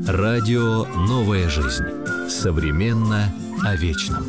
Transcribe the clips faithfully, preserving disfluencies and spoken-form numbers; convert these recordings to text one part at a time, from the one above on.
Радио «Новая жизнь». Современно о вечном.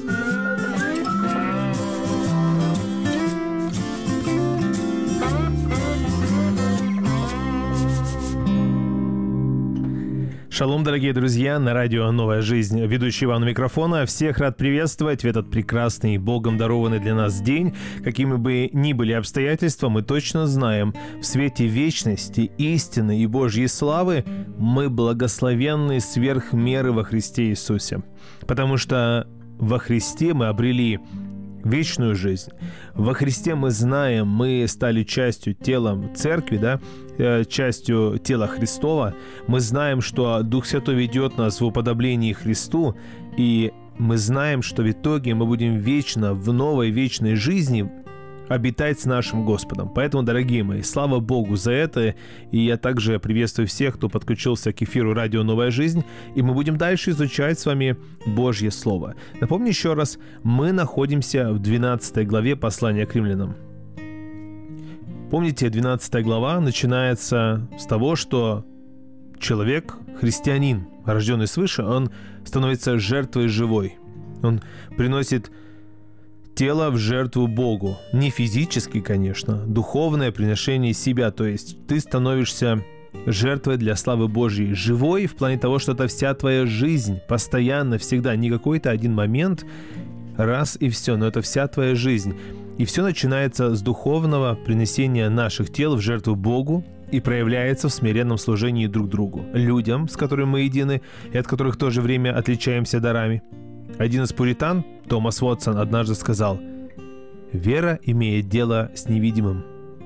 Шалом, дорогие друзья, на радио «Новая жизнь». Ведущий Иван у микрофона. Всех рад приветствовать в этот прекрасный, Богом дарованный для нас день. Какими бы ни были обстоятельства, мы точно знаем, в свете вечности, истины и Божьей славы мы благословенны сверх меры во Христе Иисусе. Потому что во Христе мы обрели вечную жизнь. Во Христе мы знаем, мы стали частью тела церкви, да, частью тела Христова. Мы знаем, что Дух Святой ведет нас в уподоблении Христу, и мы знаем, что в итоге мы будем вечно, в новой вечной жизни обитать с нашим Господом. Поэтому, дорогие мои, слава Богу за это. И я также приветствую всех, кто подключился к эфиру радио «Новая жизнь». И мы будем дальше изучать с вами Божье Слово. Напомню еще раз, мы находимся в двенадцатой главе послания к римлянам. Помните, двенадцатая глава начинается с того, что человек, христианин, рожденный свыше, он становится жертвой живой. Он приносит тело в жертву Богу. Не физически, конечно, духовное приношение себя. То есть ты становишься жертвой для славы Божьей. Живой в плане того, что это вся твоя жизнь. Постоянно, всегда. Не какой-то один момент, раз и все. Но это вся твоя жизнь. И все начинается с духовного принесения наших тел в жертву Богу и проявляется в смиренном служении друг другу. Людям, с которыми мы едины, и от которых в то же время отличаемся дарами. Один из пуритан, Томас Уотсон, однажды сказал: «Вера имеет дело с невидимым,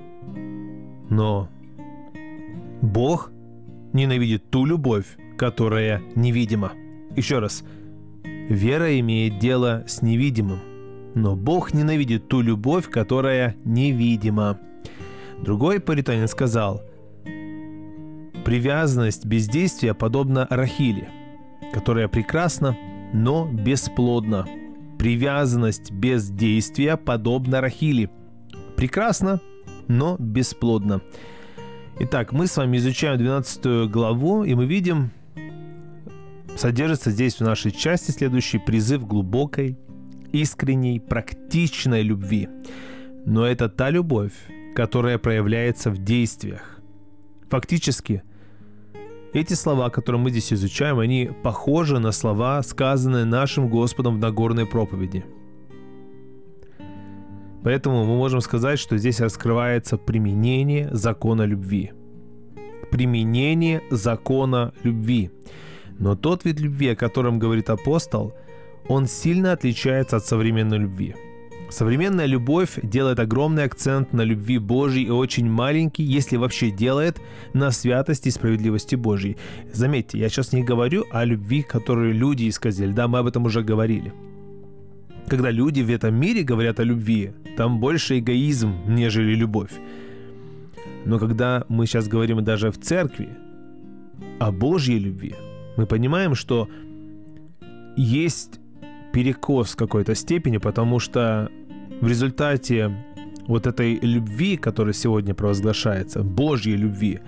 но Бог ненавидит ту любовь, которая невидима». Еще раз. Вера имеет дело с невидимым, но Бог ненавидит ту любовь, которая невидима. Другой пуританин сказал: «Привязанность бездействия подобна Рахиле, которая прекрасна, но бесплодна. Привязанность без действия подобна Рахиле. Прекрасно, но бесплодно». Итак, мы с вами изучаем двенадцатую главу, и мы видим, содержится здесь в нашей части следующий призыв глубокой, искренней, практичной любви. Но это та любовь, которая проявляется в действиях. Фактически, эти слова, которые мы здесь изучаем, они похожи на слова, сказанные нашим Господом в Нагорной проповеди. Поэтому мы можем сказать, что здесь раскрывается применение закона любви. Применение закона любви. Но тот вид любви, о котором говорит апостол, он сильно отличается от современной любви. Современная любовь делает огромный акцент на любви Божьей и очень маленький, если вообще делает, на святости и справедливости Божьей. Заметьте, я сейчас не говорю о любви, которую люди исказили. Да, мы об этом уже говорили. Когда люди в этом мире говорят о любви, там больше эгоизм, нежели любовь. Но когда мы сейчас говорим даже в церкви о Божьей любви, мы понимаем, что есть перекос в какой-то степени, потому что в результате вот этой любви, которая сегодня провозглашается, Божьей любви,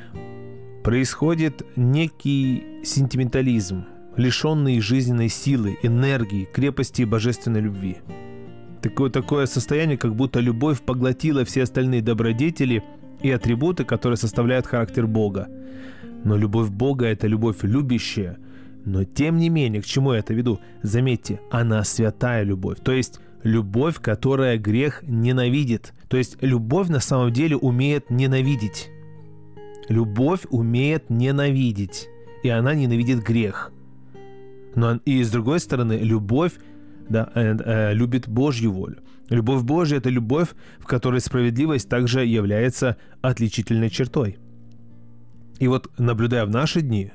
происходит некий сентиментализм, лишенный жизненной силы, энергии, крепости божественной любви. Такое, такое состояние, как будто любовь поглотила все остальные добродетели и атрибуты, которые составляют характер Бога. Но любовь Бога – это любовь любящая. Но тем не менее, к чему я это веду? Заметьте, она святая любовь. То есть любовь, которая грех ненавидит. То есть любовь на самом деле умеет ненавидеть. Любовь умеет ненавидеть. И она ненавидит грех. Но и с другой стороны, любовь, да, э, э, любит Божью волю. Любовь Божья – это любовь, в которой справедливость также является отличительной чертой. И вот, наблюдая в наши дни,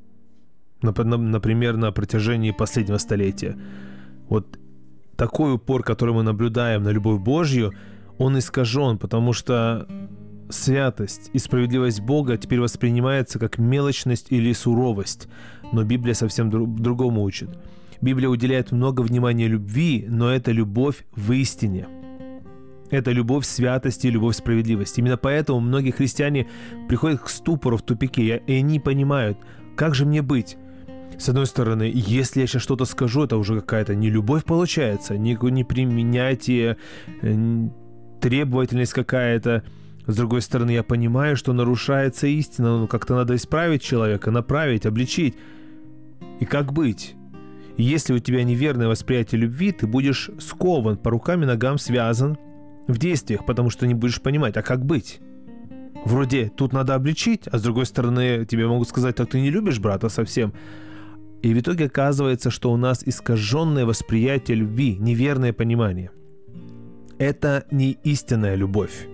например, на протяжении последнего столетия, вот такой упор, который мы наблюдаем на любовь Божью, он искажен, потому что святость и справедливость Бога теперь воспринимается как мелочность или суровость, но Библия совсем друг, другому учит. Библия уделяет много внимания любви, но это любовь в истине. Это любовь святости и любовь справедливости. Именно поэтому многие христиане приходят к ступору, в тупике, и они понимают, как же мне быть? С одной стороны, если я сейчас что-то скажу, это уже какая-то нелюбовь получается, неприменятие, требовательность какая-то. С другой стороны, я понимаю, что нарушается истина, ну как-то надо исправить человека, направить, обличить. И как быть? Если у тебя неверное восприятие любви, ты будешь скован, по рукам и ногам связан в действиях, потому что не будешь понимать, а как быть? Вроде тут надо обличить, а с другой стороны тебе могут сказать, так ты не любишь брата совсем. И в итоге оказывается, что у нас искаженное восприятие любви, неверное понимание. Это не истинная любовь.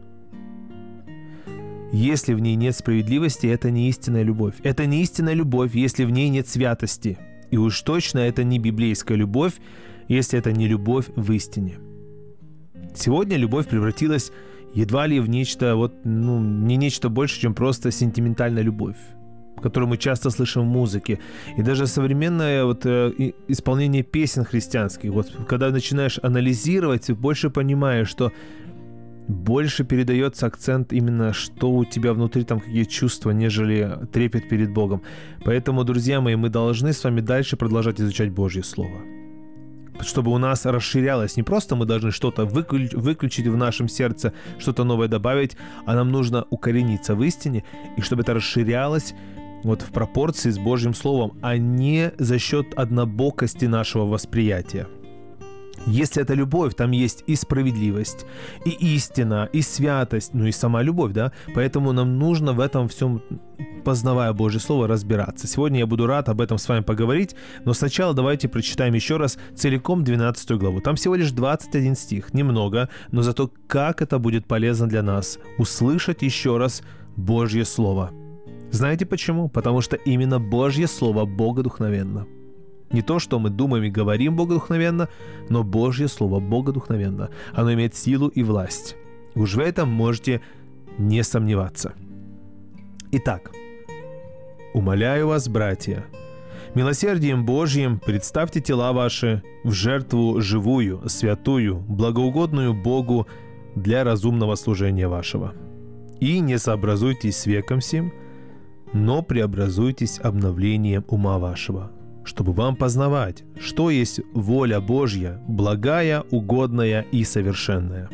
Если в ней нет справедливости, это не истинная любовь. Это не истинная любовь, если в ней нет святости. И уж точно это не библейская любовь, если это не любовь в истине. Сегодня любовь превратилась едва ли в нечто, вот, ну, не нечто больше, чем просто сентиментальная любовь, которую мы часто слышим в музыке. И даже современное вот, э, исполнение песен христианских, вот, когда начинаешь анализировать, ты больше понимаешь, что больше передается акцент именно, что у тебя внутри, там какие чувства, нежели трепет перед Богом. Поэтому, друзья мои, мы должны с вами дальше продолжать изучать Божье Слово. Чтобы у нас расширялось. Не просто мы должны что-то выключ- выключить в нашем сердце, что-то новое добавить, а нам нужно укорениться в истине, и чтобы это расширялось вот в пропорции с Божьим Словом, а не за счет однобокости нашего восприятия. Если это любовь, там есть и справедливость, и истина, и святость, ну и сама любовь, да? Поэтому нам нужно в этом всем, познавая Божье Слово, разбираться. Сегодня я буду рад об этом с вами поговорить, но сначала давайте прочитаем еще раз целиком двенадцатую главу. Там всего лишь двадцать один стих, немного, но зато как это будет полезно для нас услышать еще раз Божье Слово. Знаете почему? Потому что именно Божье Слово богодухновенно. Не то, что мы думаем и говорим богодухновенно, но Божье Слово богодухновенно. Оно имеет силу и власть. Уж в этом можете не сомневаться. Итак, умоляю вас, братья, милосердием Божьим представьте тела ваши в жертву живую, святую, благоугодную Богу для разумного служения вашего. И не сообразуйтесь с веком сим, но преобразуйтесь обновлением ума вашего, чтобы вам познавать, что есть воля Божья, благая, угодная и совершенная.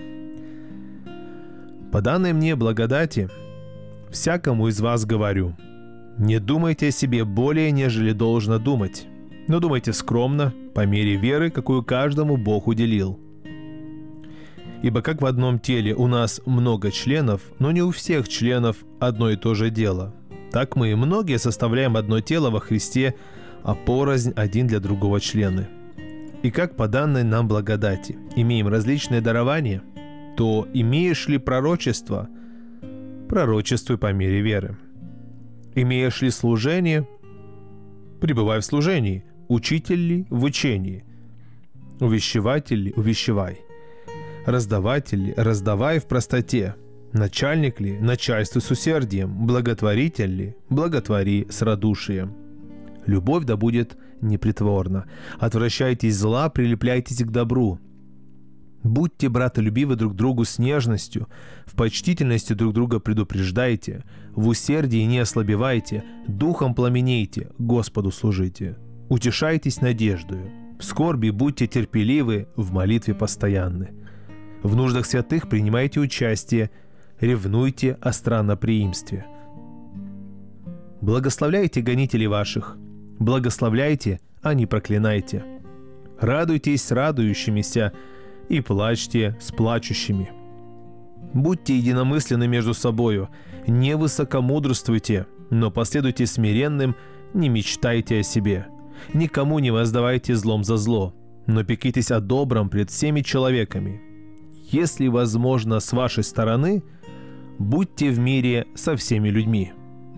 По данной мне благодати, всякому из вас говорю, не думайте о себе более, нежели должно думать, но думайте скромно, по мере веры, какую каждому Бог уделил. Ибо как в одном теле у нас много членов, но не у всех членов одно и то же дело, так мы и многие составляем одно тело во Христе, а порознь один для другого члены. И как по данной нам благодати имеем различные дарования, то имеешь ли пророчество, пророчествуй по мере веры. Имеешь ли служение, пребывай в служении. Учитель ли в учении. Увещеватель ли, увещевай. Раздаватель ли, раздавай в простоте. Начальник ли, начальствуй с усердием. Благотворитель ли, благотвори с радушием. Любовь да будет непритворна. Отвращайтесь зла, прилепляйтесь к добру. Будьте братолюбивы друг другу с нежностью, в почтительности друг друга предупреждайте, в усердии не ослабевайте, духом пламенейте, Господу служите. Утешайтесь надеждою, в скорби будьте терпеливы, в молитве постоянны. В нуждах святых принимайте участие, ревнуйте о странноприимстве. Благословляйте гонителей ваших, благословляйте, а не проклинайте. Радуйтесь с радующимися и плачьте с плачущими. Будьте единомысленны между собою, не высокомудрствуйте, но последуйте смиренным, не мечтайте о себе. Никому не воздавайте злом за зло, но пекитесь о добром пред всеми человеками. Если возможно с вашей стороны, будьте в мире со всеми людьми.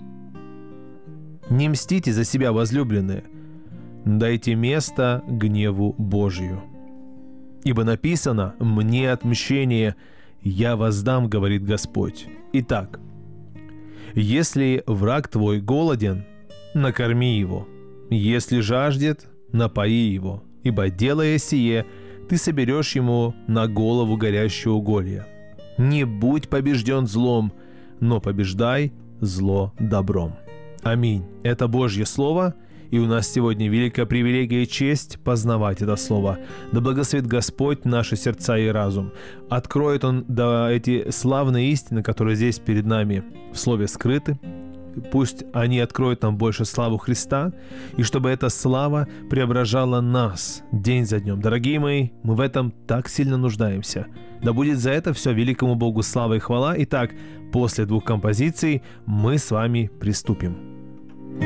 Не мстите за себя, возлюбленные, дайте место гневу Божию. Ибо написано: «Мне отмщение, я воздам, говорит Господь». Итак, если враг твой голоден, накорми его, если жаждет, напои его, ибо, делая сие, ты соберешь ему на голову горящее уголье. Не будь побежден злом, но побеждай зло добром. Аминь. Это Божье Слово, и у нас сегодня великая привилегия и честь познавать это Слово. Да благословит Господь наши сердца и разум. Откроет Он да, эти славные истины, которые здесь перед нами в Слове скрыты. Пусть они откроют нам больше славу Христа, и чтобы эта слава преображала нас день за днем. Дорогие мои, мы в этом так сильно нуждаемся. Да будет за это все великому Богу слава и хвала. Итак, после двух композиций мы с вами приступим.